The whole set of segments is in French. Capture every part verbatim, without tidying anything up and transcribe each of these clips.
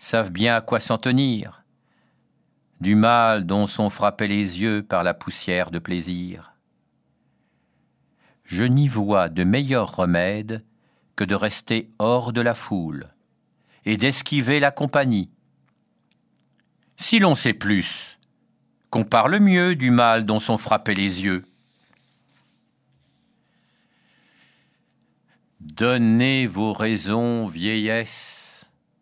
savent bien à quoi s'en tenir, du mal dont sont frappés les yeux par la poussière de plaisir. Je n'y vois de meilleur remède que de rester hors de la foule et d'esquiver la compagnie. Si l'on sait plus, qu'on parle mieux du mal dont sont frappés les yeux. Donnez vos raisons, vieillesse.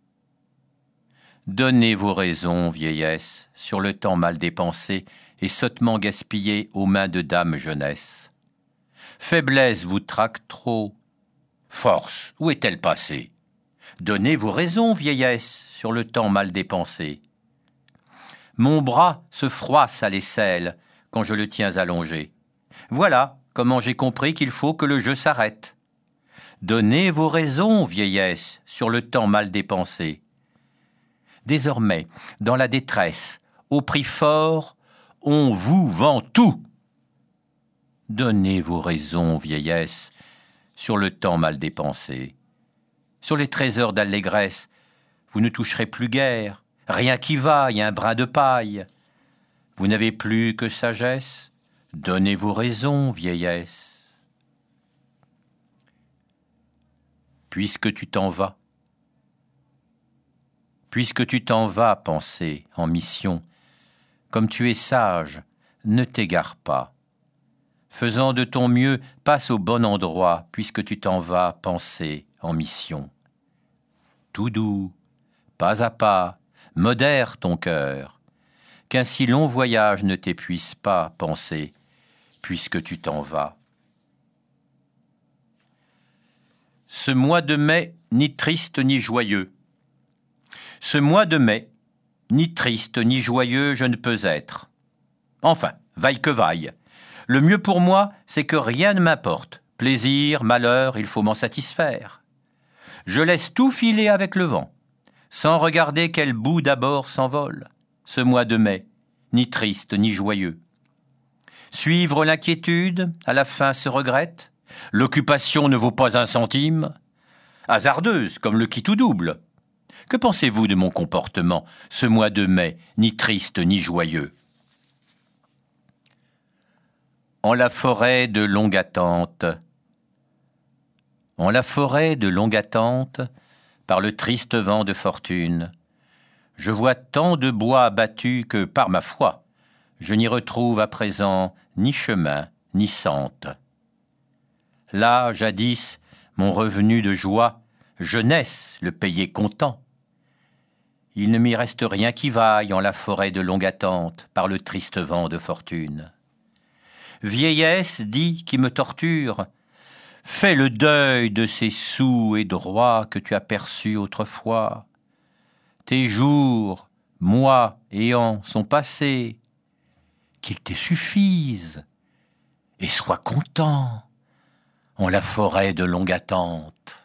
Donnez vos raisons, vieillesse, sur le temps mal dépensé et sottement gaspillé aux mains de dames jeunesse. Faiblesse vous traque trop. Force, où est-elle passée? Donnez vos raisons, vieillesse, sur le temps mal dépensé. Mon bras se froisse à l'aisselle quand je le tiens allongé. Voilà comment j'ai compris qu'il faut que le jeu s'arrête. Donnez vos raisons, vieillesse, sur le temps mal dépensé. Désormais, dans la détresse, au prix fort, on vous vend tout. Donnez vos raisons, vieillesse, sur le temps mal dépensé. Sur les trésors d'allégresse, vous ne toucherez plus guère, rien qui vaille un brin de paille. Vous n'avez plus que sagesse, donnez vos raisons, vieillesse. Puisque tu t'en vas, puisque tu t'en vas, pensée, en mission, comme tu es sage, ne t'égare pas. Faisant de ton mieux, passe au bon endroit, puisque tu t'en vas, pensée, en mission. Tout doux, pas à pas, modère ton cœur, qu'un si long voyage ne t'épuise pas, pensée, puisque tu t'en vas. Ce mois de mai, ni triste ni joyeux. Ce mois de mai, ni triste ni joyeux je ne peux être. Enfin, vaille que vaille. Le mieux pour moi, c'est que rien ne m'importe. Plaisir, malheur, il faut m'en satisfaire. Je laisse tout filer avec le vent, sans regarder quel bout d'abord s'envole, ce mois de mai, ni triste ni joyeux. Suivre l'inquiétude, à la fin se regrette. L'occupation ne vaut pas un centime. Hasardeuse, comme le qui tout double. Que pensez-vous de mon comportement, ce mois de mai, ni triste ni joyeux? En la forêt de longue attente, en la forêt de longue attente, par le triste vent de fortune, je vois tant de bois abattus que, par ma foi, je n'y retrouve à présent ni chemin, ni sente. Là, jadis, mon revenu de joie, jeunesse le payer content. Il ne m'y reste rien qui vaille en la forêt de longue attente, par le triste vent de fortune. Vieillesse, dit, qui me torture, fais le deuil de ces sous et droits que tu as perçus autrefois. Tes jours, mois et ans sont passés, qu'ils te suffisent, et sois content en la forêt de longue attente.